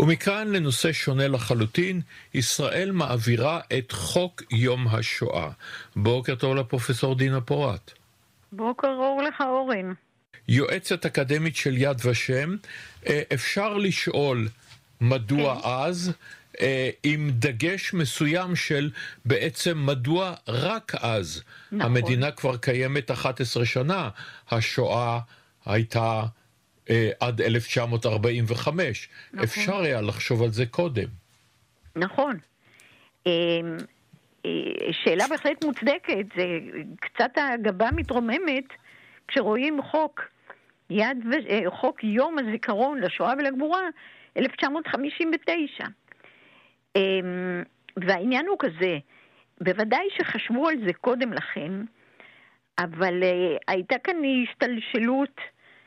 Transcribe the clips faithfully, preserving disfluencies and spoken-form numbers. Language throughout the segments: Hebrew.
ומכאן לנושא שונה לחלוטין, ישראל מעבירה את חוק יום השואה. בוקר טוב לפרופסור דינה פורת. בוקר אור לך אורן. יועצת אקדמית של יד ושם, אפשר לשאול מדוע כן. אז, עם דגש מסוים של בעצם מדוע רק אז. נכון. המדינה כבר קיימת אחת עשרה שנה, השואה הייתה עד אלף תשע מאות ארבעים וחמש. נכון. אפשר היה לחשוב על זה קודם. נכון. שאלה בהחלט מוצדקת, זה קצת הגבה מתרוממת כשרואים חוק יד ו... חוק יום הזיכרון לשואה ולגבורה אלף תשע מאות חמישים ותשע. והעניין הוא כזה, בוודאי שחשבו על זה קודם לכן, אבל הייתה כאן השתלשלות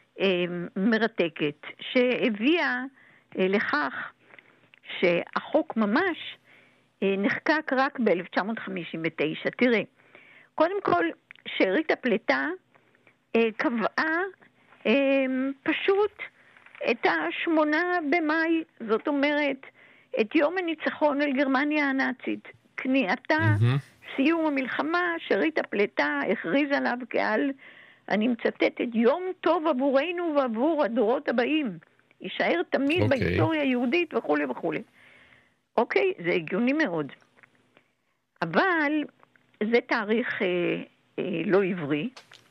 מרתקת שהביאה לכך שהחוק ממש נחקק רק ב-אלף תשע מאות חמישים ותשע. תראה, קודם כל שארית הפליטה קבעה פשוט את השמונה במאי, זאת אומרת את יום הניצחון על גרמניה הנאצית, כניעתה, mm-hmm. סיום המלחמה. שארית הפליטה הכריז עליו כעל, אני מצטטת, יום טוב עבורנו ועבור הדורות הבאים, יישאר תמיד okay. בהיסטוריה היהודית וכו' וכו'. אוקיי, זה הגיוני מאוד. אבל זה תאריך אה, אה, לא עברי,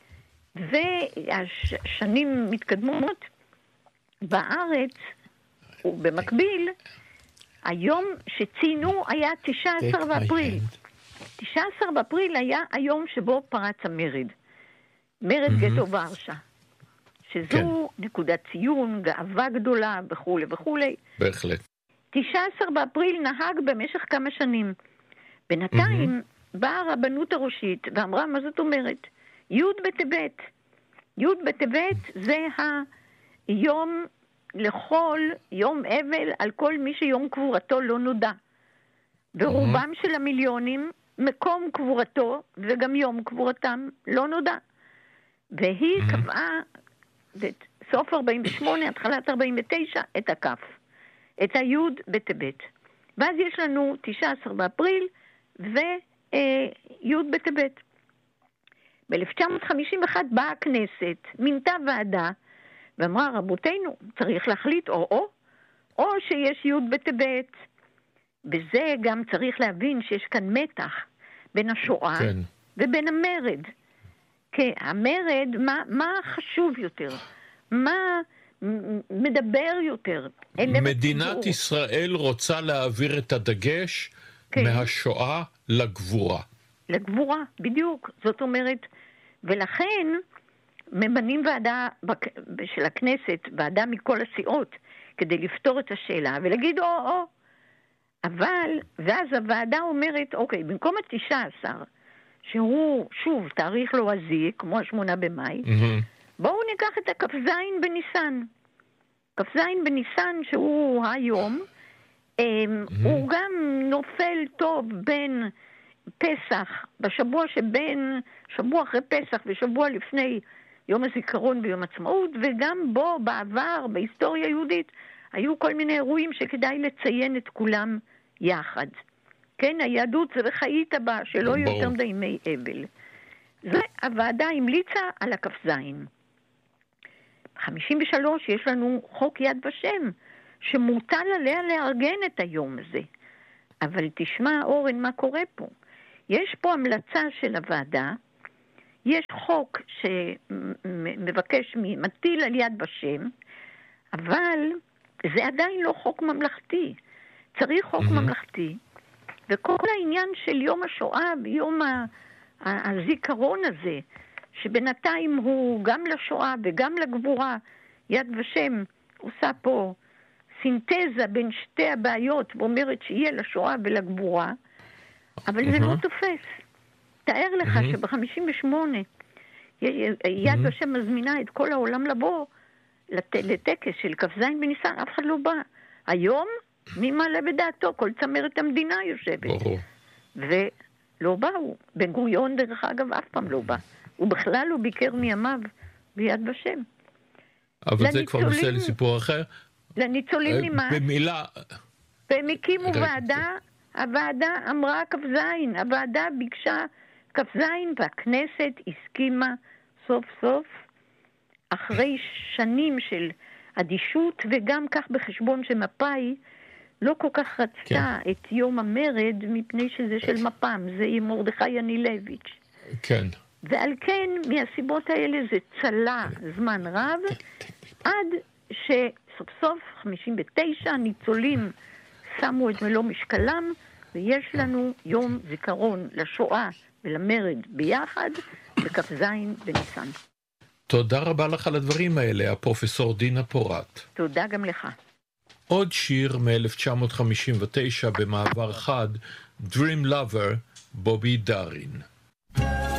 והשנים מתקדמות בארץ, ובמקביל, היום שציינו היה תשעה עשר באפריל. תשעה עשר באפריל היה היום שבו פרץ המרד. מרד גטו ורשה. שזו נקודת ציון, גאווה גדולה וכו' וכו'. בהחלט. תשעה עשר באפריל נהג במשך כמה שנים. בינתיים באה הרבנות הראשית ואמרה, מה זאת אומרת? י' בטבת. י' בטבת זה היום לכל יום אבל על כל מי שיום קבורתו לא נודע. ורובם של המיליונים, מקום קבורתו וגם יום קבורתם לא נודע. והיא קבעה בסוף ארבעים ושמונה, התחלת ארבעים ותשע, את הכף. את היוד בטבת. ואז יש לנו תשעה עשר באפריל ויוד בטבת. ב-אלף תשע מאות חמישים ואחת באה הכנסת, מינתה ועדה, ואמרה, רבותינו, צריך להחליט או-או, או שיש יוד בטבת. בזה גם צריך להבין שיש כאן מתח בין השואה כן. ובין המרד. כי המרד, מה, מה חשוב יותר? מה מדבר יותר? מדינת ישראל רוצה להעביר את הדגש כן. מהשואה לגבורה. לגבורה, בדיוק. זאת אומרת, ולכן ממנים ועדה של הכנסת, ועדה מכל הסיעות, כדי לפתור את השאלה ולהגיד או-או. אבל, ואז הוועדה אומרת, אוקיי, במקום התשעה עשר, שהוא, שוב, תאריך לועזי, כמו השמונה במאי, mm-hmm. בואו ניקח את הכ"ז בניסן. כ"ז בניסן, שהוא היום, mm-hmm. הוא גם נופל טוב בין פסח, בשבוע שבין, שבוע אחרי פסח ושבוע לפני יום הזיכרון ויום עצמאות, וגם בו, בעבר, בהיסטוריה היהודית, היו כל מיני אירועים שכדאי לציין את כולם יחד. כן, היהדות זה וחיית בה, שלא יהיו יותר מדי מי אבל. והוועדה המליצה על הכ"ז. חמישים ושלוש יש לנו חוק יד ושם, שמוטל עליה לארגן את היום הזה. אבל תשמע, אורן, מה קורה פה? יש פה המלצה של הוועדה, יש חוק שמבקש, מטיל על יד ושם, אבל זה עדיין לא חוק ממלכתי. צריך חוק mm-hmm. ממלכתי, וכל העניין של יום השואה ויום הזיכרון הזה, שבינתיים הוא גם לשואה וגם לגבורה, יד ושם עושה פה סינתזה בין שתי הבעיות, ואומרת שיהיה לשואה ולגבורה, אבל mm-hmm. זה לא תופס. תאר לך mm-hmm. שב-חמישים ושמונה יד mm-hmm. ושם מזמינה את כל העולם לבוא לת... לטקס של כ"ז בניסן, אף אחד לא בא. היום מי מעלה בדעתו? כל צמרת המדינה יושבת. Oh. ולא באו. בן גוריון דרך אגב אף פעם לא בא. הוא בכלל לא ביקר מימיו ביד ושם. אבל לניצולים... זה כבר נושא לסיפור אחר. לניצולים ממה? במילה... והם הקימו ועדה, הוועדה אמרה כ"ז, הוועדה ביקשה כ"ז, והכנסת הסכימה סוף סוף, אחרי שנים של אדישות, וגם כך בחשבון שמפא"י לא כל כך רצתה כן. את יום המרד, מפני שזה של מפ"ם, זה עם מרדכי ינילביץ'. כן. ועל כן, מהסיבות האלה זה צלה זמן רב, עד שסוף סוף, חמישים ותשע, הניצולים שמו את מלוא משקלם, ויש לנו יום זיכרון לשואה ולמרד ביחד, בכ"ז בניסן. תודה רבה לך על הדברים האלה, הפרופסור דינה פורת. תודה גם לך. עוד שיר מ-אלף תשע מאות חמישים ותשע במעבר חד, Dream Lover, בובי דארין.